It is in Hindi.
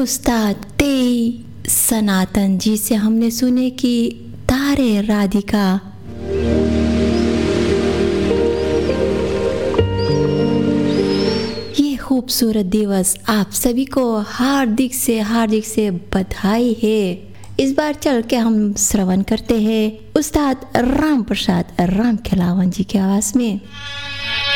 उस्ताद तेई सनातन जी से हमने सुने कि तारे राधिका। ये खूबसूरत दिवस आप सभी को हार्दिक से बधाई है। इस बार चल के हम श्रवण करते हैं उस्ताद राम प्रसाद राम खिलावन जी की आवाज में।